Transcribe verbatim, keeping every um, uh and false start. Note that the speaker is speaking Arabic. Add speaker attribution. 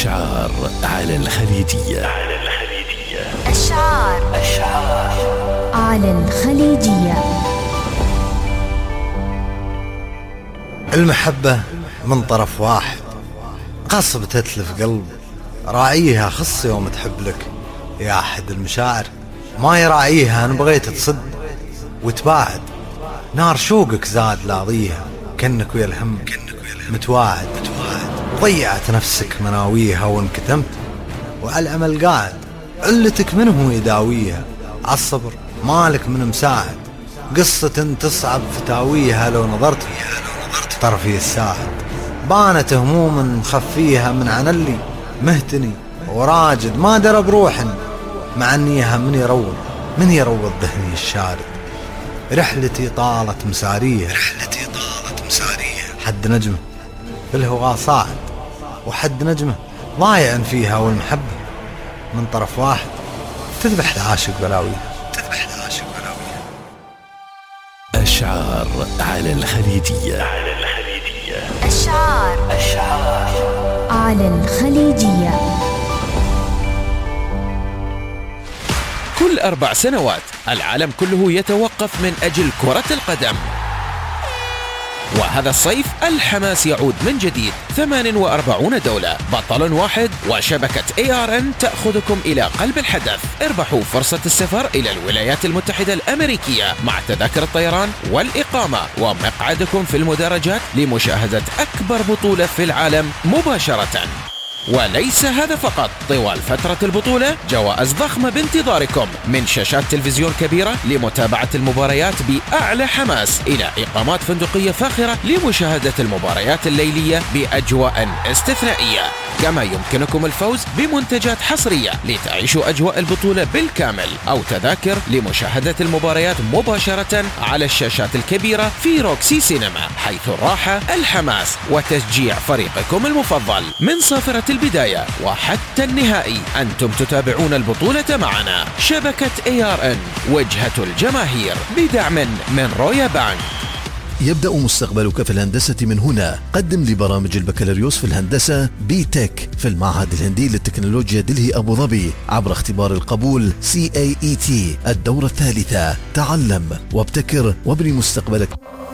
Speaker 1: أشعار على الخليجية. على الخليجية.
Speaker 2: أشعار
Speaker 1: أشعار
Speaker 2: على الخليجية.
Speaker 3: المحبة من طرف واحد، غصب تتلف قلب، راعيها خص يوم تحب لك يا أحد المشاعر. ما يراعيها أن بغيت تصد وتباعد، نار شوقك زاد لاضيها، كأنك ويا الهم متواعد. وضيعت نفسك مناويها وانكتمت، وعلى الأمل قاعد علتك منه يداويها. عالصبر مالك من مساعد، قصة تصعب فتاويها. لو نظرت طرفي الساعد بانت هموم مخفيها من عنلي مهتني وراجد ما درى بروح، مع انيها من يروض من يروض ذهني الشارد. رحلتي طالت مساريها رحلتي طالت مساريها حد نجمه في الهواء صاعد، وحد نجمه ضايع فيها. والمحبة من طرف واحد تذبح العاشق بلاويها تذبح العاشق بلاويها.
Speaker 1: أشعار على الخليجية. على الخليجية.
Speaker 2: أشعار
Speaker 1: أشعار
Speaker 2: على الخليجية.
Speaker 4: كل أربع سنوات العالم كله يتوقف من أجل كرة القدم، وهذا الصيف الحماس يعود من جديد. ثمانية وأربعين دولة، بطل واحد، وشبكة إيه آر إن تأخذكم إلى قلب الحدث. اربحوا فرصة السفر إلى الولايات المتحدة الأمريكية مع تذاكر الطيران والإقامة ومقعدكم في المدرجات لمشاهدة أكبر بطولة في العالم مباشرة. وليس هذا فقط، طوال فترة البطولة جوائز ضخمة بانتظاركم، من شاشات تلفزيون كبيرة لمتابعة المباريات بأعلى حماس، إلى إقامات فندقية فاخرة لمشاهدة المباريات الليلية بأجواء استثنائية. كما يمكنكم الفوز بمنتجات حصرية لتعيشوا أجواء البطولة بالكامل، أو تذاكر لمشاهدة المباريات مباشرة على الشاشات الكبيرة في روكسي سينما، حيث الراحة، الحماس وتشجيع فريقكم المفضل من صافرة البداية وحتى النهائي. أنتم تتابعون البطولة معنا. شبكة إيه آر إن، وجهة الجماهير، بدعم من رويا بانك.
Speaker 5: يبدأ مستقبلك في الهندسة من هنا. قدم لبرامج البكالوريوس في الهندسة بي تك في المعهد الهندي للتكنولوجيا دلهي أبو ظبي عبر اختبار القبول سي إيه إي تي الدورة الثالثة. تعلم وابتكر وابني مستقبلك.